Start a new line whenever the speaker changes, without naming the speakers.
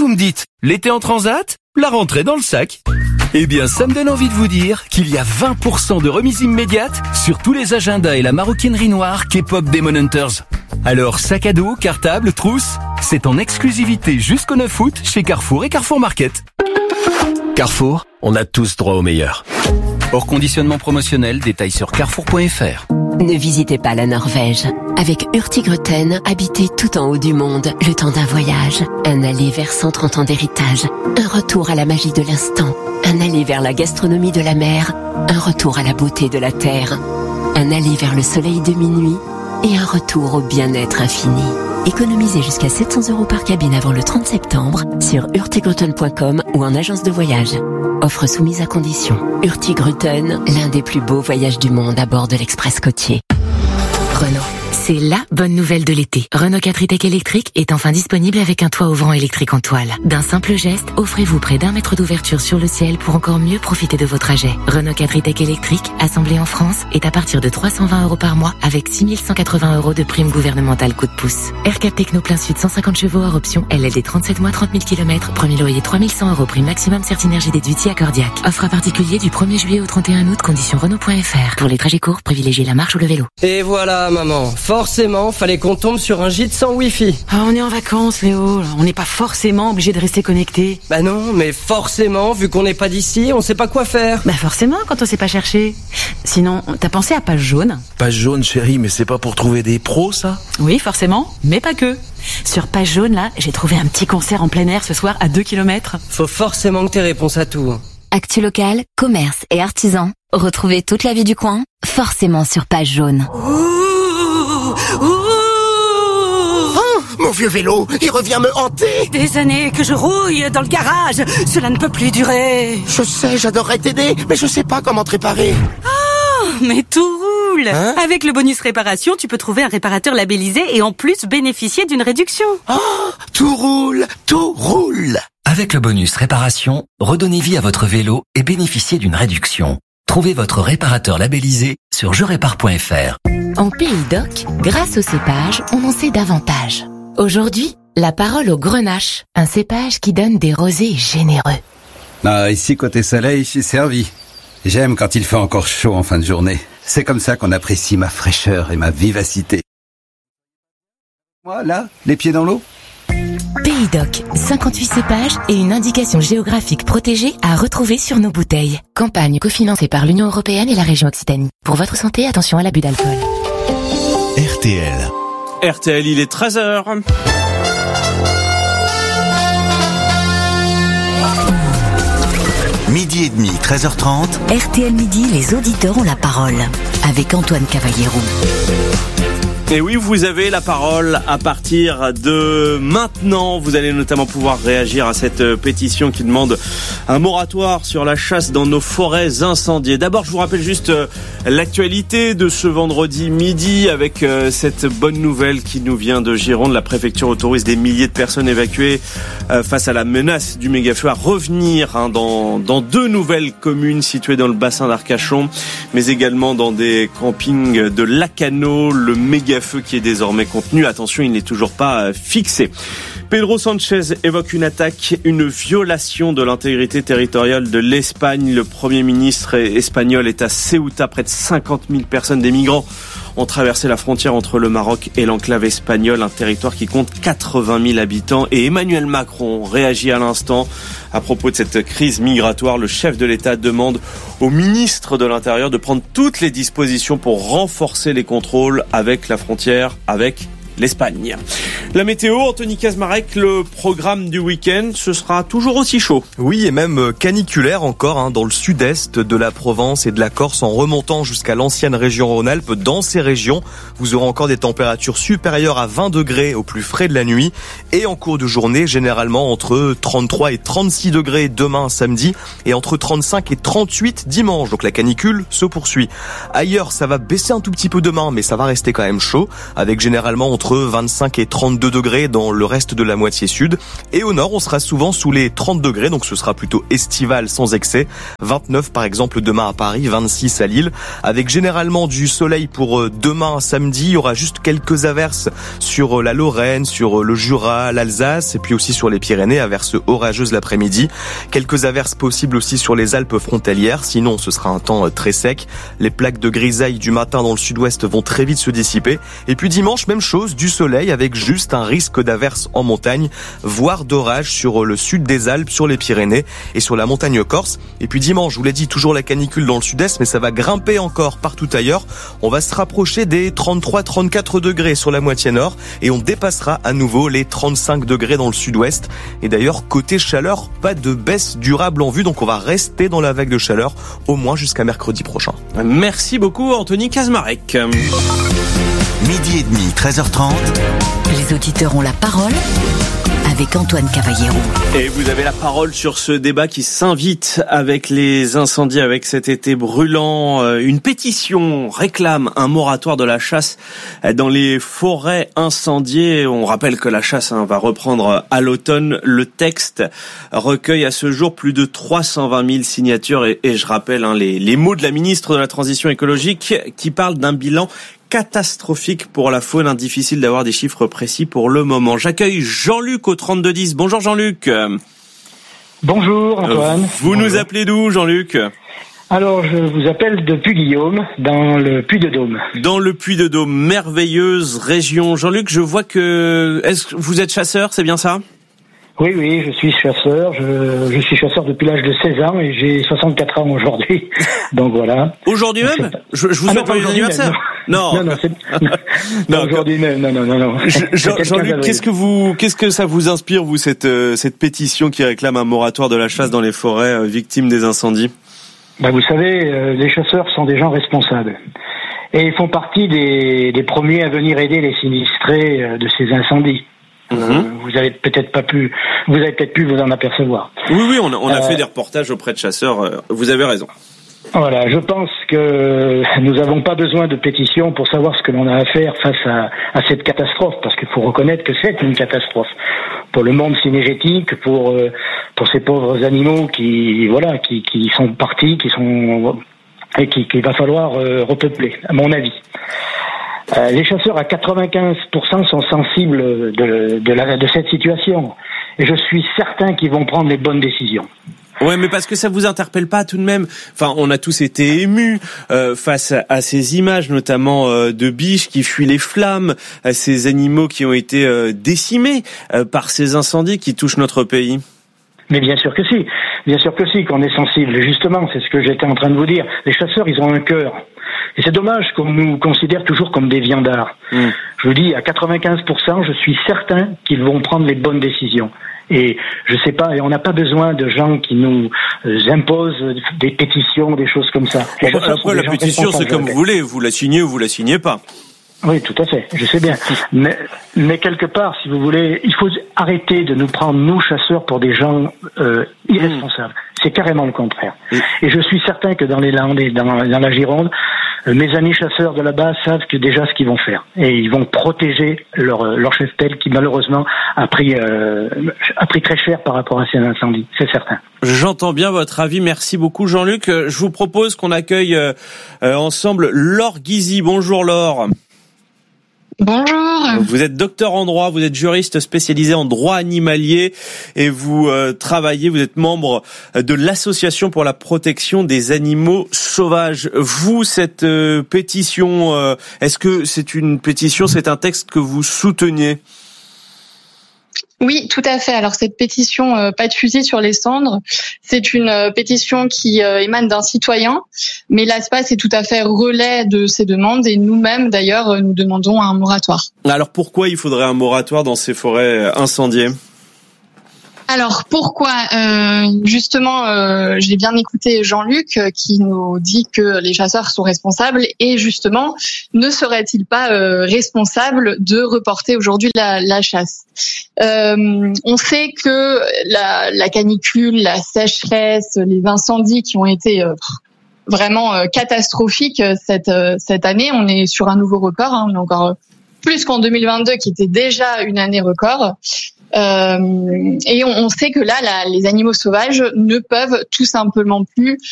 vous me dites, l'été en transat, la rentrée dans le sac. Eh bien, ça me donne envie de vous dire qu'il y a 20% de remise immédiate sur tous les agendas et la maroquinerie noire K-pop Demon Hunters. Alors, sac à dos, cartable, trousse, c'est en exclusivité jusqu'au 9 août chez Carrefour et Carrefour Market. Carrefour, on a tous droit au meilleur. Hors conditionnement promotionnel, détail sur carrefour.fr.
Ne visitez pas la Norvège. Avec Hurtigruten, habitez tout en haut du monde, le temps d'un voyage. Un aller vers 130 ans d'héritage. Un retour à la magie de l'instant. Un aller vers la gastronomie de la mer. Un retour à la beauté de la terre. Un aller vers le soleil de minuit. Et un retour au bien-être infini. Économisez jusqu'à 700 € par cabine avant le 30 septembre sur hurtigruten.com ou en agence de voyage. Offre soumise à condition. Hurtigruten, l'un des plus beaux voyages du monde à bord de l'Express côtier. Renault. C'est la bonne nouvelle de l'été. Renault 4 e-Tech électrique est enfin disponible avec un toit ouvrant électrique en toile. D'un simple geste, offrez-vous près d'1 mètre d'ouverture sur le ciel pour encore mieux profiter de vos trajets. Renault 4 e-Tech électrique, assemblé en France, est à partir de 320 € par mois avec 6 180 € de prime gouvernementale coup de pouce. AirCap Techno plein sud 150 chevaux hors option, LLD 37 mois 30 000 km, premier loyer 3100 €, prime maximum Certinergie déduite si accordiaque. Offre à particulier du 1er juillet au 31 août, conditions Renault.fr. Pour les trajets courts, privilégiez la marche ou le vélo.
Et voilà maman, forcément, fallait qu'on tombe sur un gîte sans wifi.
Ah, on est en vacances, Léo. On n'est pas forcément obligé de rester connecté.
Bah non, mais forcément, vu qu'on n'est pas d'ici, on sait pas quoi faire.
Bah forcément, quand on sait pas chercher. Sinon, t'as pensé à Page Jaune?
Page Jaune, chérie, mais c'est pas pour trouver des pros, ça?
Oui, forcément, mais pas que. Sur Page Jaune, là, j'ai trouvé un petit concert en plein air ce soir à 2 km.
Faut forcément que t'aies réponse à tout.
Actu local, commerce et artisans. Retrouvez toute la vie du coin, forcément sur Page Jaune.
Mon vieux vélo, il revient me hanter.
Des années que je rouille dans le garage, cela ne peut plus durer.
Je sais, j'adorerais t'aider, mais je sais pas comment te réparer.
Oh, mais tout roule.
Hein?
Avec le bonus réparation, tu peux trouver un réparateur labellisé et en plus bénéficier d'une réduction.
Oh, tout roule, tout roule.
Avec le bonus réparation, redonnez vie à votre vélo et bénéficiez d'une réduction. Trouvez votre réparateur labellisé sur jerépare.fr.
En Pays d'Oc, grâce au cépage, on en sait davantage. Aujourd'hui, la parole au grenache, un cépage qui donne des rosés généreux.
Ah, ici, côté soleil, je suis servi. J'aime quand il fait encore chaud en fin de journée. C'est comme ça qu'on apprécie ma fraîcheur et ma vivacité. Voilà, les pieds dans l'eau.
Pays d'Oc, 58 cépages et une indication géographique protégée à retrouver sur nos bouteilles. Campagne cofinancée par l'Union européenne et la région Occitanie. Pour votre santé, attention à l'abus d'alcool.
RTL.
RTL, il est 13h.
Midi et demi, 13h30.
RTL Midi, les auditeurs ont la parole. Avec Antoine Cavallero.
Et oui, vous avez la parole à partir de maintenant. Vous allez notamment pouvoir réagir à cette pétition qui demande un moratoire sur la chasse dans nos forêts incendiées. D'abord, je vous rappelle juste l'actualité de ce vendredi midi avec cette bonne nouvelle qui nous vient de Gironde. La préfecture autorise des milliers de personnes évacuées face à la menace du méga-feu à revenir dans 2 nouvelles communes situées dans le bassin d'Arcachon, mais également dans des campings de Lacano. Le méga-feu qui est désormais contenu. Attention, il n'est toujours pas fixé. Pedro Sanchez évoque une attaque, une violation de l'intégrité territoriale de l'Espagne. Le Premier ministre espagnol est à Ceuta. Près de 50 000 personnes, des migrants, ont traversé la frontière entre le Maroc et l'enclave espagnole, un territoire qui compte 80 000 habitants. Et Emmanuel Macron réagit à l'instant à propos de cette crise migratoire. Le chef de l'État demande au ministre de l'Intérieur de prendre toutes les dispositions pour renforcer les contrôles avec la frontière avec l'Espagne. La météo, Anthony Kazmarek, le programme du week-end, ce sera toujours aussi chaud.
Oui, et même caniculaire encore dans le sud-est de la Provence et de la Corse, en remontant jusqu'à l'ancienne région Rhône-Alpes. Dans ces régions, vous aurez encore des températures supérieures à 20 degrés au plus frais de la nuit. Et en cours de journée, généralement entre 33 et 36 degrés demain samedi et entre 35 et 38 dimanche. Donc la canicule se poursuit. Ailleurs, ça va baisser un tout petit peu demain, mais ça va rester quand même chaud, avec généralement entre entre 25 et 32 degrés dans le reste de la moitié sud. Et au nord, on sera souvent sous les 30 degrés, donc ce sera plutôt estival sans excès. 29 par exemple demain à Paris, 26 à Lille, avec généralement du soleil pour demain samedi. Il y aura juste quelques averses sur la Lorraine, sur le Jura, l'Alsace et puis aussi sur les Pyrénées, averses orageuses l'après-midi. Quelques averses possibles aussi sur les Alpes frontalières, sinon ce sera un temps très sec. Les plaques de grisaille du matin dans le sud-ouest vont très vite se dissiper. Et puis dimanche, même chose, du soleil avec juste un risque d'averses en montagne, voire d'orage sur le sud des Alpes, sur les Pyrénées et sur la montagne corse. Et puis dimanche, je vous l'ai dit, toujours la canicule dans le sud-est, mais ça va grimper encore partout ailleurs. On va se rapprocher des 33-34 degrés sur la moitié nord et on dépassera à nouveau les 35 degrés dans le sud-ouest. Et d'ailleurs, côté chaleur, pas de baisse durable en vue, donc on va rester dans la vague de chaleur au moins jusqu'à mercredi prochain.
Merci beaucoup Anthony Kazmarek.
Midi et demi, 13h30.
Les auditeurs ont la parole avec Antoine Cavallero.
Et vous avez la parole sur ce débat qui s'invite avec les incendies, avec cet été brûlant. Une pétition réclame un moratoire de la chasse dans les forêts incendiées. On rappelle que la chasse va reprendre à l'automne. Le texte recueille à ce jour plus de 320 000 signatures. Et je rappelle les mots de la ministre de la Transition écologique qui parle d'un bilan catastrophique pour la faune. Difficile d'avoir des chiffres précis pour le moment. J'accueille Jean-Luc au 3210. Bonjour Jean-Luc.
Bonjour Antoine.
Vous nous appelez d'où Jean-Luc ?
Alors je vous appelle de Puy-Guillaume, dans le Puy-de-Dôme.
Dans le Puy-de-Dôme, merveilleuse région. Jean-Luc, je vois que... Est-ce que vous êtes chasseur, c'est bien ça ?
Oui, je suis chasseur. Je suis chasseur depuis l'âge de 16 ans et j'ai 64 ans aujourd'hui. Donc voilà.
Aujourd'hui même ? Je vous souhaite un anniversaire.
Non, aujourd'hui même. Non.
Jean-Luc, qu'est-ce que ça vous inspire, vous, cette pétition qui réclame un moratoire de la chasse dans les forêts victimes des incendies ?
Vous savez, les chasseurs sont des gens responsables. Et ils font partie des premiers à venir aider les sinistrés de ces incendies. Vous avez peut-être pu vous en apercevoir.
Oui, on a fait des reportages auprès de chasseurs. Vous avez raison.
Voilà, je pense que nous n'avons pas besoin de pétition pour savoir ce que l'on a à faire face à cette catastrophe, parce qu'il faut reconnaître que c'est une catastrophe pour le monde cynégétique, pour ces pauvres animaux qui sont partis, et qu'il va falloir repeupler, à mon avis. Les chasseurs à 95% sont sensibles de cette situation, et je suis certain qu'ils vont prendre les bonnes décisions.
Ouais, mais parce que ça vous interpelle pas tout de même. Enfin, on a tous été émus face à ces images, notamment de biches qui fuient les flammes, à ces animaux qui ont été décimés par ces incendies qui touchent notre pays.
Mais bien sûr que si, qu'on est sensible. Justement, c'est ce que j'étais en train de vous dire. Les chasseurs, ils ont un cœur. Et c'est dommage qu'on nous considère toujours comme des viandards. Je vous dis, à 95%, je suis certain qu'ils vont prendre les bonnes décisions. Et je sais pas, et on n'a pas besoin de gens qui nous imposent des pétitions, des choses comme ça.
Après, la pétition, c'est comme vous voulez, vous la signez ou vous la signez pas.
Oui, tout à fait, je sais bien. Mais quelque part, si vous voulez, il faut arrêter de nous prendre, nous, chasseurs, pour des gens irresponsables. C'est carrément le contraire. Et je suis certain que dans les Landes et dans la Gironde, mes amis chasseurs de là-bas savent que déjà ce qu'ils vont faire. Et ils vont protéger leur cheptel qui, malheureusement, a pris très cher par rapport à ces incendies. C'est certain.
J'entends bien votre avis. Merci beaucoup, Jean-Luc. Je vous propose qu'on accueille ensemble Laure Guizy. Bonjour, Laure.
Bonjour.
Vous êtes docteur en droit, vous êtes juriste spécialisé en droit animalier et vous vous êtes membre de l'Association pour la protection des animaux sauvages. Vous, cette pétition, est-ce que c'est une pétition, c'est un texte que vous souteniez ?
Oui, tout à fait. Alors cette pétition Pas de fusil sur les cendres, c'est une pétition qui émane d'un citoyen, mais l'ASPAS est tout à fait relais de ces demandes et nous-mêmes d'ailleurs nous demandons un moratoire.
Alors pourquoi il faudrait un moratoire dans ces forêts incendiées ?
Alors pourquoi justement, j'ai bien écouté Jean-Luc qui nous dit que les chasseurs sont responsables et justement, ne serait-il pas responsable de reporter aujourd'hui la chasse ? On sait que la canicule, la sécheresse, les incendies qui ont été vraiment catastrophiques cette année, on est sur un nouveau record, on est encore plus qu'en 2022 qui était déjà une année record. Et on sait que là, les animaux sauvages ne peuvent tout simplement plus